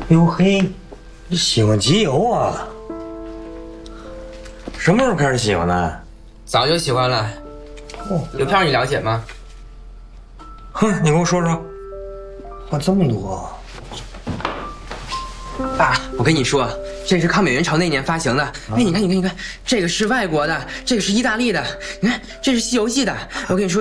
哟嘿，你喜欢集邮啊？什么时候开始喜欢的？ 早就喜欢了。邮票你了解吗？ 哼，你给我说说。哇，这么多！ 爸，我跟你说，这是抗美援朝那年发行的。哎，你看，这个是外国的，这个是意大利的，你看这是《西游记》的。我跟你说。